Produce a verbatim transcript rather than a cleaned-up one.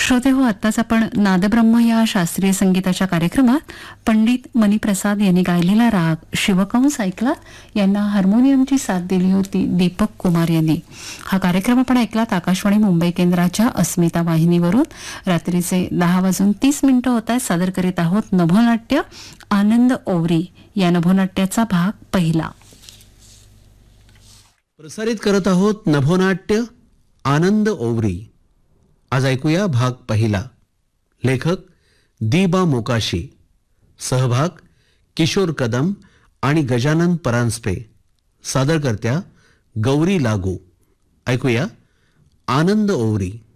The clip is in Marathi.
श्रोते हो, आत्ताच आपण नादब्रह्म या शास्त्रीय संगीताच्या कार्यक्रमात पंडित मणिप्रसाद यांनी गायलेला राग शिवकंस ऐकला. यांना हार्मोनियमची साथ दिली होती दीपक कुमार यांनी. हा कार्यक्रम आपण ऐकलात आकाशवाणी मुंबई केंद्राच्या अस्मिता वाहिनीवरून. रात्रीचे दहा वाजून तीस मिनिटं होत आहेत. सादर करीत आहोत नभोनाट्य आनंद ओवरी या नभोनाट्याचा भाग पहिला. प्रसारित करत आहोत नभोनाट्य आनंद ओवरी. आज ऐकूया भाग पहिला. लेखक दीबा मोकाशी, सहभाग किशोर कदम आणि गजानन परांजपे, सादरकर्त्या गौरी लागू. ऐकूया आनंद ओवरी.